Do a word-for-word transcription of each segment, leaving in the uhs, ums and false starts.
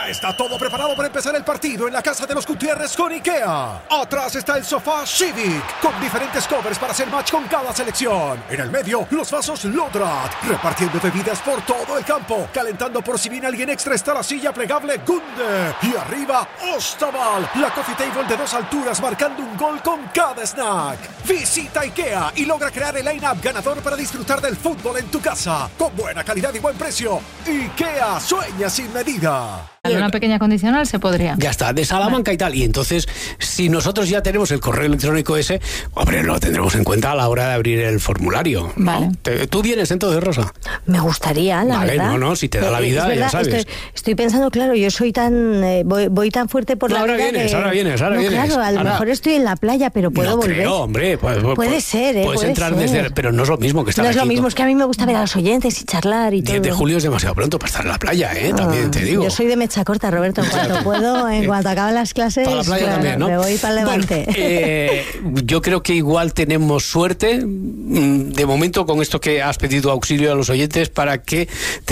Ya está todo preparado para empezar el partido en la casa de los Gutiérrez con IKEA. Atrás está el sofá Civic, con diferentes covers para hacer match con cada selección. En el medio, los vasos Lodrat, repartiendo bebidas por todo el campo. Calentando por si viene alguien extra está la silla plegable Gunde. Y arriba, Ostaval, la coffee table de dos alturas marcando un gol con cada snack. Visita IKEA y logra crear el line-up ganador para disfrutar del fútbol en tu casa. Con buena calidad y buen precio. IKEA, sueña sin medida. En una pequeña condicional se podría. Ya está, de Salamanca vale. y tal. Y entonces, si nosotros ya tenemos el correo electrónico ese, hombre, lo tendremos en cuenta a la hora de abrir el formulario. Vale. ¿No? ¿Te, ¿Tú vienes entonces, Rosa? Me gustaría, la vale, verdad. no, no, si te da la vida, verdad, ya sabes. Estoy, estoy pensando, claro, yo soy tan... Eh, voy, voy tan fuerte por no, la ahora vida vienes, que... ahora vienes, ahora no, vienes. Claro, a lo ahora... mejor estoy en la playa, pero puedo no volver. Creo, hombre. Puede, puede, puede ser, ¿eh? Puedes puede entrar ser. desde... Pero no es lo mismo que estar No es aquí lo mismo, con... es que a mí me gusta ver a los oyentes y charlar y todo. diez de julio es demasiado pronto para estar en la playa, ¿eh? No, También te digo. Yo soy de mecha corta, Roberto, en cuanto puedo, en cuanto acaban las clases, para la playa claro, también, ¿no? me voy para el Levante. Bueno, eh, yo creo que igual tenemos suerte, de momento, con esto que has pedido auxilio a los oyentes para que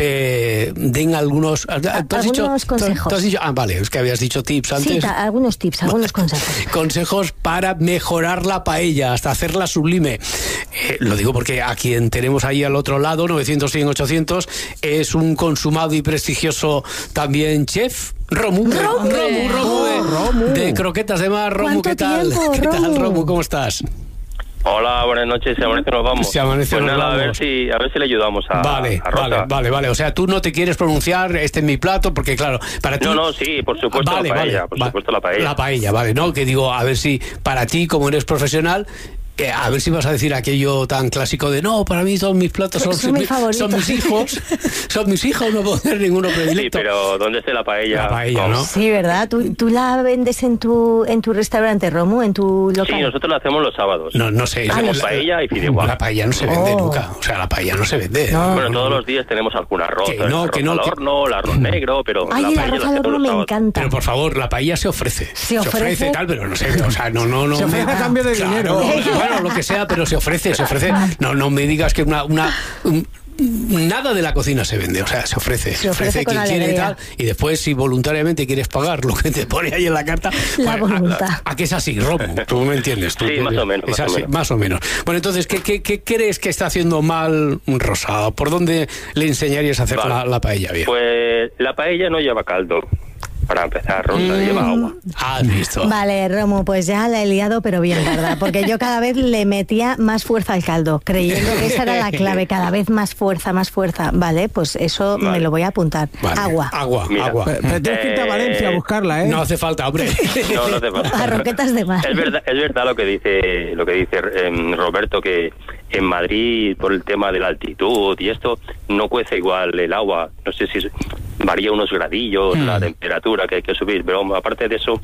te den algunos... ¿tú has algunos dicho, consejos. ¿tú has dicho? Ah, vale, es que habías dicho tips antes. Sí, ta, algunos tips, algunos consejos. Consejos para mejorar la paella, hasta hacerla sublime. Eh, lo digo porque a quien tenemos ahí al otro lado, novecientos, cien, ochocientos, es un consumado y prestigioso también chef, Romu. Romu, Romu, Romu, de, Romu. de Croquetas de Mar. Romu, ¿qué tal? Tiempo, ¿Qué Romu? tal, Romu? ¿Cómo estás? Hola, buenas noches. Si amanece nos vamos. Si amanece pues nos nada, vamos. a ver si a ver si le ayudamos a, vale, a Rosa. Vale, vale, vale. O sea, tú no te quieres pronunciar este en mi plato porque, claro, para ti... No, no, sí, por supuesto vale, la paella, vale, por va, supuesto la paella. La paella, vale, ¿no? Que digo, a ver si para ti, como eres profesional... Eh, a ver si vas a decir aquello tan clásico de no, para mí todos mis platos son, son, mis son mis hijos, son mis hijos, no puedo hacer ninguno predilecto. Sí, pero ¿dónde está la paella? La paella, ¿no? Sí, ¿verdad? ¿Tú, tú la vendes en tu en tu restaurante, Romu, en tu local? Sí, nosotros la hacemos los sábados. No, no sé. Hacemos la, paella y fideuá. La paella no se vende oh. nunca. O sea, la paella no se vende. No. Bueno, todos los días tenemos algún arroz. Que no, el que arroz no, al que- horno, el arroz negro, pero Ay, la el paella arroz la al hacemos horno los me sábados. encanta. Pero por favor, la paella se ofrece. Se ofrece. tal, pero no sé, o sea, no, no, no. Se ofrece me- a cambio de Claro, dinero. bueno, lo que sea, pero se ofrece, se ofrece. No, no me digas que una, una, un- nada de la cocina se vende, o sea, se ofrece. Se ofrece con quien quiere y alegría. tal, y después si voluntariamente quieres pagar lo que te pone ahí en la carta, La bueno, voluntad. A, a que es así, Romo, tú me entiendes. Tú Sí, entiendes. más o menos, Es más o así, menos. más o menos. Bueno, entonces, ¿qué, qué, qué crees que está haciendo mal Rosa? ¿Por dónde le enseñarías a hacer Vale. la, la paella bien? Pues la paella no lleva caldo. Para empezar, Rosa, Mm. lleva agua. Has visto. Vale, Romu, pues ya la he liado, pero bien, ¿verdad? Porque yo cada vez le metía más fuerza al caldo, creyendo que esa era la clave, cada vez más fuerza, más fuerza. Vale, pues eso Vale. me lo voy a apuntar. Vale. Agua. Agua, Mira. agua. Pero, pero tienes que irte a Valencia a buscarla, ¿eh? No hace falta, hombre. No, no hace falta. A Roquetas de Mar. Es verdad, es verdad lo que dice lo que dice eh, Roberto, que en Madrid, por el tema de la altitud y esto, no cuece igual el agua. No sé si es- varía unos gradillos Mm. la temperatura que hay que subir, pero aparte de eso,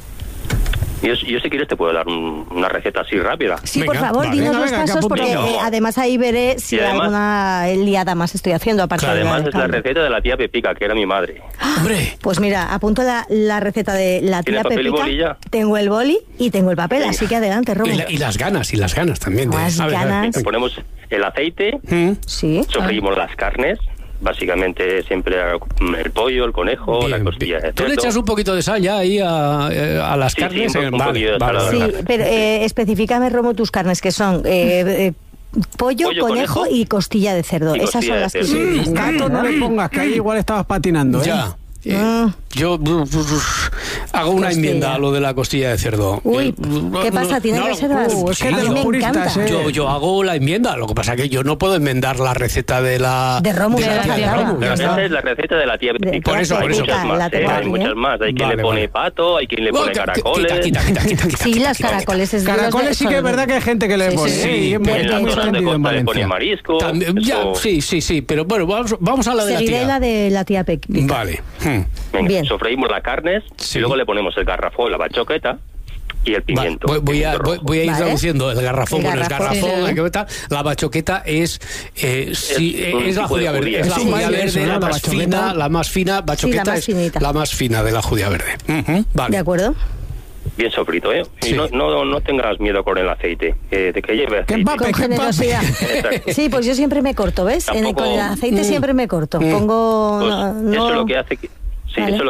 yo, yo si quieres te puedo dar un- una receta así rápida. Sí, Venga, por favor, vale. dinos Venga, los venga, que pasos, porque apunto. eh, además ahí veré si Y además- alguna liada más estoy haciendo aparte de la Además del es la caldo. receta de la tía Pepica, que era mi madre. Hombre. Pues mira, apunto la, la receta de la ¿Tiene tía papel y Pepica. bolilla? Tengo el boli y tengo el papel, Venga. así que adelante, Romu. Y, la- y las ganas, y las ganas también. De, Las a ver, a ver. ganas. Le ponemos el aceite, Mm. Sí. sofreímos las carnes, básicamente siempre el pollo, el conejo, la Bien, costilla bien. de Tú le cerdo. echas un poquito de sal ya ahí a, eh, a las Sí, carnes. sí, un eh, po- un vale, poquillo de vale, sal a vale, la Sí, carne. pero eh, especifícame, Romo, tus carnes, que son eh, eh, pollo, Pollo, conejo, conejo y costilla de cerdo. y Esas costilla son de las que... cerdo. Sí, gato no le pongas, que ahí igual estabas patinando, ¿eh? Ya. Eh, Mm. Yo brr, brr, brr, hago una Costilla. enmienda a lo de la costilla de cerdo. Uy, Eh, ¿qué pasa? ¿Tiene no, reservas? Uh, es que a es de mí los me puristas, encanta. ¿eh? Yo, yo hago la enmienda, lo que pasa es que yo no puedo enmendar la receta de la De Romu, de la ya tía faltaba. Romu, ya Pero está. esa es la receta de la tía De- Pepica. Por eso, hay por eso. muchas La más, tengo ¿eh? hay aquí, muchas ¿eh? más. Hay quien Vale, le pone vale. pato, hay quien le Oh, pone quita, caracoles. quita, quita, quita, quita, quita, Sí, quita, las quita. caracoles es de Caracoles los- sí que es verdad que hay gente que le Sí, pone. sí, Sí, sí. es De- muy En de- las muy zonas de extendido en costa le pone Valencia. marisco. También, ya, eso- sí, sí, sí, pero bueno, vamos, vamos a la de la Seguiré tía. la de la tía Pepica. Vale. Hmm. Venga, Bien. sofreímos las carnes Sí. y luego le ponemos el garrafón, la bachoqueta y el Vale, pimiento. voy, voy a, pimiento voy, rojo. voy a ir Vale. traduciendo el garrafón. El Bueno, el garrafón, garrafón, sí. la bachoqueta, la bachoqueta es eh, sí, Es un es la tipo de judía verde, judía. es la Es un judía baile verde, eso, ¿no? la La más bachoqueta. fina, la más fina, bachoqueta más es finita. la más fina de la judía verde. Ujú, vale. ¿De acuerdo? Bien sofrito, ¿eh? Sí. Y no, no, no tengas miedo con el aceite, eh, de que lleve Que aceite. empape, Con que empape. generosidad. Exacto. Sí, pues yo siempre me corto, ¿ves? En el- Tampoco- con el aceite Mm. siempre me corto. Mm. Pongo... Pues no- eso no- es lo que hace que... Sí, Vale. eso es lo